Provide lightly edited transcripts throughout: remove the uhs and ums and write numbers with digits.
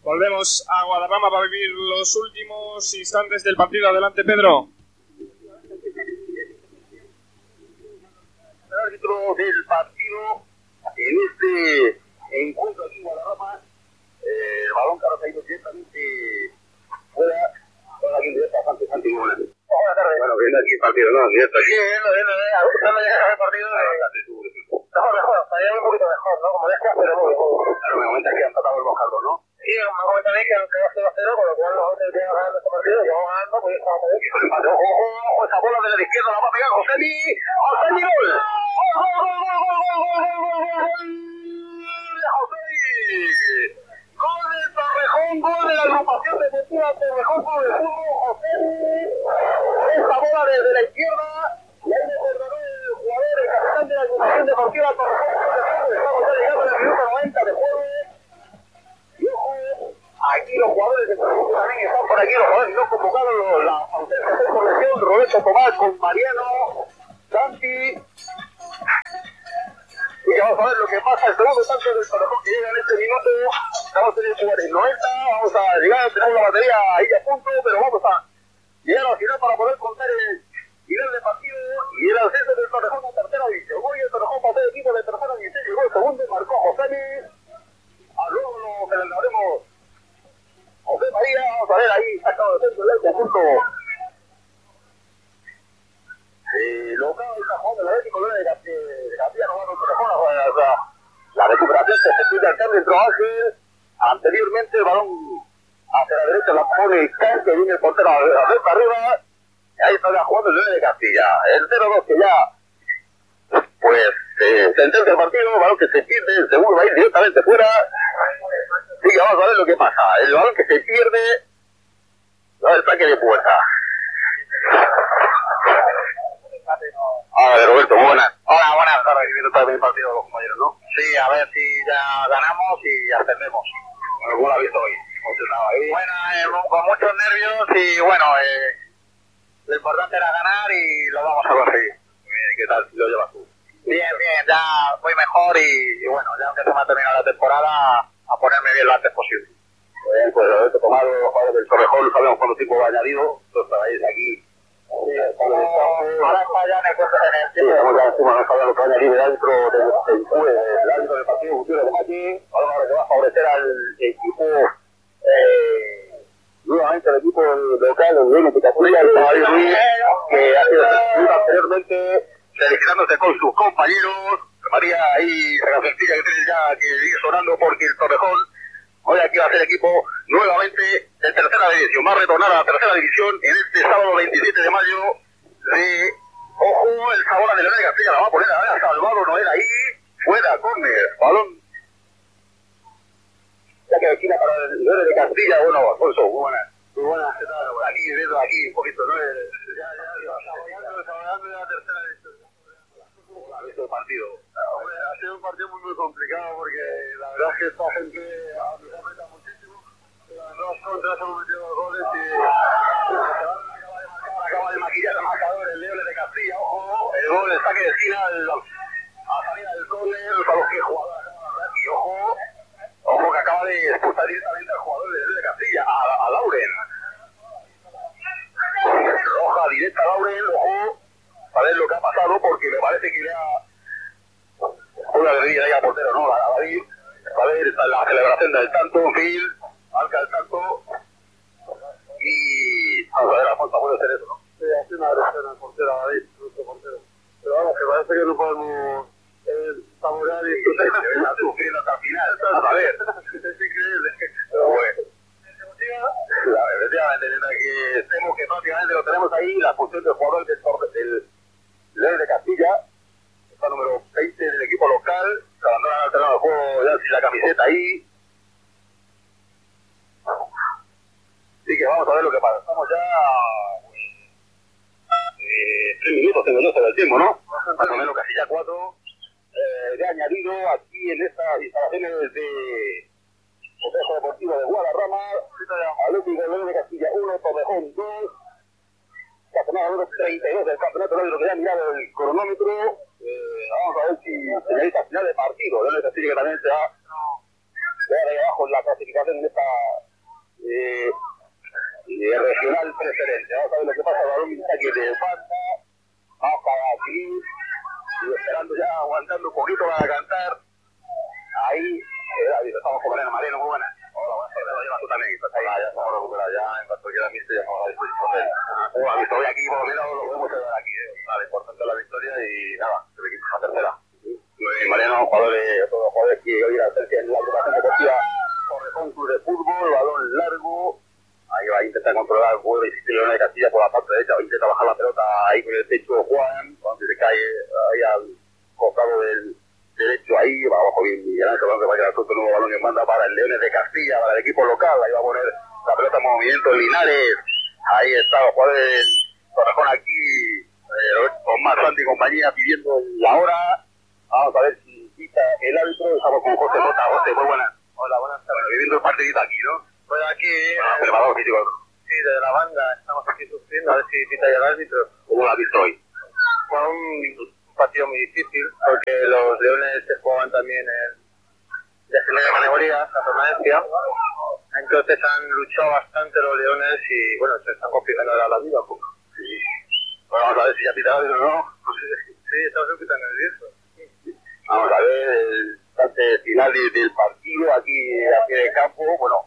Volvemos a Guadarrama para vivir los últimos instantes del partido. Adelante, Pedro. El árbitro del partido en este encuentro aquí en Guadarrama, el balón que ha caído directamente fuera. Ahora aquí en directo bastante buena. Buenas tardes. Bueno, viendo aquí el partido, ¿no? Directo aquí. Sí, viendo el partido. Estamos mejor, estaría un poquito mejor, ¿no? Como decías, pero muy bien. Claro, me comentas que han tratado el Bojardo, ¿no? Sí, me comentan ahí que va 0-0, con lo cual nosotros tenemos ganando este partido, y vamos ganando, pues estamos bien. Ojo, esa bola desde la izquierda la va a pegar Josemi, gol. Gol de Torrejón, gol de la agrupación deportiva Torrejón Club de Fútbol, Josemi. Esa bola desde la izquierda, y ahí me perdonó el jugador, el capitán de la agrupación deportiva Torrejón Club de Fútbol. Estamos ya llegando al minuto 90 de juego. Y ojo, aquí los jugadores de Torrejón también están por aquí, los jugadores no convocados, la ausencia de corrección, Roberto Tomás con Mariano, Santi. Y vamos a ver lo que pasa, el segundo tanto del Torrejón que llega en este minuto. Estamos en el 90, vamos a llegar, tenemos la batería ahí a punto, pero vamos a llegar al final para poder contar el final del partido y el ascenso del Torrejón a tercera división. Hoy el Torrejón pasó de equipo de tercera división, llegó el segundo, marcó José Luis. Luego lo celebraremos José María, vamos a ver ahí, sacado de centro del conjunto. Local está jugando el Atlético de Castilla, no va a Torrejón, la recuperación que se pide al cambio entró Ángel. Anteriormente el balón hacia la derecha la pone Can, que viene el portero a ver para arriba. Y ahí está ya jugando el 9 de Castilla. El 0-2 que ya pues sentencia el partido, balón que se pierde, el segundo va a ir directamente fuera. Así que vamos a ver lo que pasa. El balón que se pierde va a el saque de puerta. Hola, Roberto, muy buenas. Hola, buenas tardes, viendo también el partido de los compañeros, ¿no? Sí, a ver si ya ganamos y ascendemos. Bueno, ¿cómo lo has visto hoy? Bueno, con muchos nervios y bueno, lo importante era ganar y lo vamos a conseguir. Muy bien, ¿y qué tal lo llevas tú? Bien, ya voy mejor y bueno, ya aunque se me ha terminado la temporada, a ponerme bien lo antes posible. Muy bien, pues Roberto Tomado, los jugadores del Torrejón, sabemos cuánto tiempo ha añadido, entonces estáis aquí. Ahora está ya en el tiempo. Estamos ya encima, no sabía lo que va a añadir el árbitro del árbitro del partido Gutiérrez de Machi. Ahora que va a favorecer al equipo, nuevamente el equipo local, el Bien Eticatura, el Caballo Ruiz, que ha sido seleccionado anteriormente, seleccionándose con sus compañeros. María ahí, la sencilla que tiene ya que ir sonando porque el Torrejón hoy aquí va a ser equipo nuevamente de tercera división. Va a retornar a la tercera división en este sábado 27 de mayo de... Ojo, el Sabora de León de Castilla la va a poner a Salvador Noel ahí. Fuera, córner, balón. Ya que esquina para el León de Castilla. Bueno, Alfonso, muy buenas. Muy buenas, ¿qué tal? Aquí, viendo aquí un poquito, ¿no? Saboreando ya la tercera división. ¿Cómo ha visto el partido? Ha sido un partido muy complicado porque la verdad es que esta gente nos aprieta muchísimo. Las dos contras hemos metido los goles y acaba de maquillar el marcador el León de Castilla. Ojo, el gol, el saque de esquina a salida del córner, para los que jugadores y ojo que acaba de expulsar directamente al jugador del León de Castilla, a Lauren. Roja directa a Lauren, ojo, a ver lo que ha pasado porque me parece que le ha una alegría ahí al portero, ¿no? A David, a ver la celebración del tanto, en fin, marca el tanto y vamos a ver, Alfonso puede hacer eso, ¿no? Sí, hace una agresión al portero, a David, nuestro portero. Pero vamos, que parece que no podemos saborear y está sufriendo hasta el final. A ver, es increíble. Pero bueno. Efectivamente, que estemos que prácticamente lo tenemos ahí, la función del jugador del León de Castilla. Número 20 del equipo local, se abandona al terreno de juego ya sin la camiseta ahí. Así que vamos a ver lo que pasa. Estamos ya 3 minutos, tengo yo sobre el tiempo, ¿no? Más o menos casi ya 4 de añadido aquí en estas instalaciones de Complejo Deportivo de Guadarrama. Atlético León de Castilla 1, Torrejón 2. Campeonato número 32 del campeonato, lo que ya ha mirado el cronómetro. Vamos a ver si señalita final de partido. León de Castilla que también se va a ver ahí abajo la clasificación en esta regional preferente. Vamos a ver lo que pasa. El balón está aquí de falta. Vamos para aquí. Y esperando ya, aguantando un poquito para cantar. Ahí, estamos con Mariano, muy buena. Hola, buenas tardes, lo llevas tú también. Ya estamos recuperados, ya en cuanto quiera mister, ya estamos a disposición de él. La victoria aquí, por lo menos, lo podemos celebrar aquí. Vale, importante la victoria y nada, el equipo es la tercera. Mariano, todos los jugadores que hoy la ausencia en la agrupación deportiva Torrejón Club de Fútbol, balón largo. Ahí va a intentar controlar el juego y León de Castilla por la parte derecha, va a intentar bajar la pelota ahí con el pecho Juan, cuando se cae ahí al costado del derecho ahí, va abajo bien Miguel Ángel, que va a quedar suelto el nuevo balón que manda para el Leones de Castilla, para el equipo local, ahí va a poner la pelota en movimiento Linares, ahí está los jugadores del Torrejón aquí, con más Santi y compañía pidiendo la hora, vamos a ver si quita el árbitro, estamos con José Mota. José, muy buenas. Hola, buenas tardes. Bueno, viviendo el partidito aquí, ¿no? Pues aquí, preparador físico. Sí, de la banda, estamos aquí sufriendo, a ver si quita ya el árbitro. ¿Cómo lo has visto hoy? Fue un partido muy difícil, porque los Leones se jugaban también en descendencia de categoría, la permanencia. Entonces han luchado bastante los Leones y, bueno, se están complicando ahora la vida un poco. Sí. Bueno, vamos a ver si ya pita el árbitro, ¿no? Sí, estamos un poquito nerviosos. Vamos a ver el instante final del partido aquí de campo. Bueno,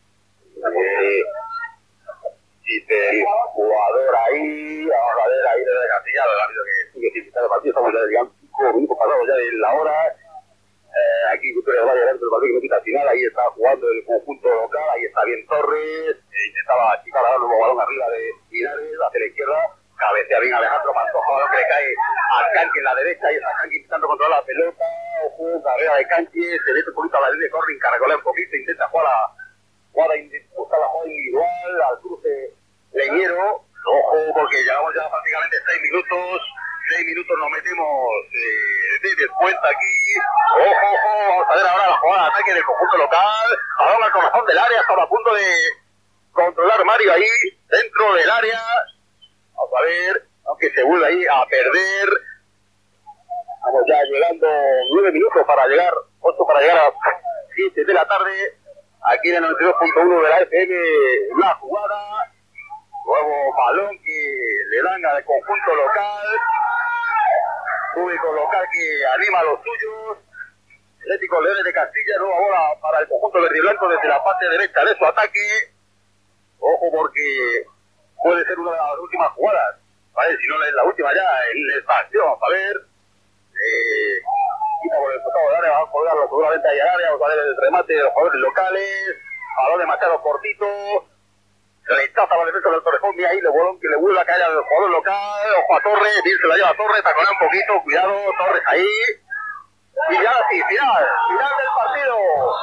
dice el jugador ahí, vamos a ver ahí desde Castilla, el árbitro que sigue sin quitar el partido, estamos ya llegando 5 minutos pasados ya de la hora. Aquí Cultura de Valle dentro del partido que no quita al final, ahí está jugando el conjunto local, ahí está bien Torres, intentaba achicar a dar un balón arriba de Linares, hacia la izquierda. Cabecea bien Alejandro Pantoja, balón que le cae a Canqui en la derecha, y está Canqui intentando controlar la pelota, ojo, carrera de Canqui, se mete un poquito a la línea de corre, caracolea un poquito, intenta buscar la jugada individual, al cruce Leñero, ojo, porque llevamos ya prácticamente 6 minutos nos metemos de descuenta aquí, ojo, vamos a ver ahora la jugada de ataque del conjunto local, balón al corazón del área, estaba a punto de controlar Mario ahí, dentro del área. Vamos a ver, aunque se vuelve ahí a perder. Estamos ya llegando 9 minutos para llegar, 8 para llegar a 7 de la tarde. Aquí en el 92.1 de la FM, la jugada. Nuevo balón que le dan al conjunto local. Público local que anima a los suyos. Atlético Leones de Castilla, nueva bola para el conjunto verde y blanco desde la parte derecha de su ataque. Ojo porque puede ser una de las últimas jugadas, ¿vale? Si no es la última ya, en el partido, vamos a ver. Quita por el costado del área, vamos a colgarlo seguramente ahí al área, vamos a ver el remate de los jugadores locales, balón de Machado cortito, rechaza la defensa del Torrejón, mira ahí el balón que le vuelve a caer al jugador local, ojo a Torres, bien se la lleva a Torres, taconea un poquito, cuidado, Torres ahí. Y ya sí, final del partido,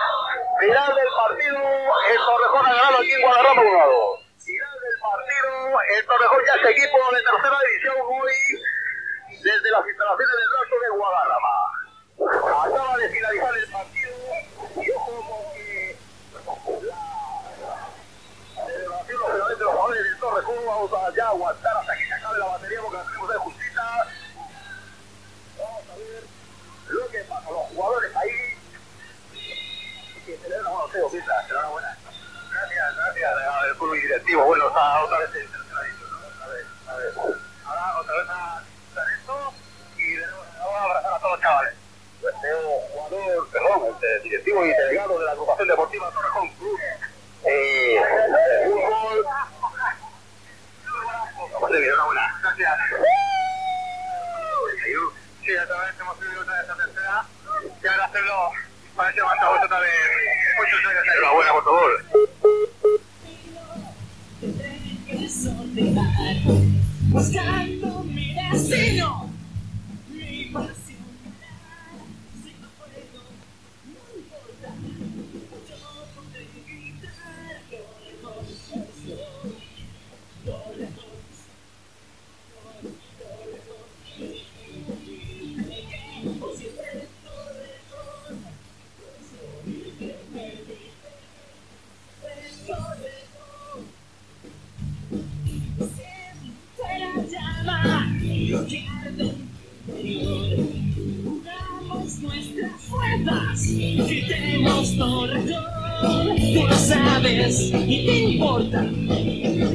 el Torrejón ha ganado aquí en Guadarrama 1-2. Final del partido, el Torrejón ya es equipo de tercera división hoy, desde las instalaciones del Raso de Guadarrama. Acaba de finalizar el partido, y ojo porque la celebración lógicamente de los jugadores del Torrejón, vamos a ya aguantar hasta que se acabe la batería porque la tenemos de justita. Vamos a ver lo que pasa, los jugadores ahí, que celebran, bueno, Teo, pizza, enhorabuena. Gracias, el club directivo, bueno, está otra vez en tercera división, ¿no? A ver, ahora otra vez a esto y vamos a abrazar a todos los chavales. Pues jugador, directivo y delegado de la agrupación deportiva Torrejón Club de fútbol. Vamos a ver, enhorabuena. Gracias. Sí, otra vez hemos subido otra vez a tercera y ahora hacerlo para ese levantado otra vez muchos años. Enhorabuena por favor. Buscando mi destino, mi pasión, si no puedo, no importa, yo podré gritar Tú lo sabes y te importa.